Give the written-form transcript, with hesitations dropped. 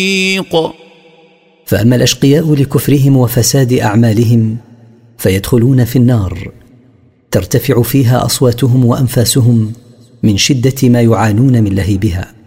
فأما الأشقياء لكفرهم وفساد أعمالهم فيدخلون في النار ترتفع فيها أصواتهم وأنفاسهم من شدة ما يعانون من لهيبها.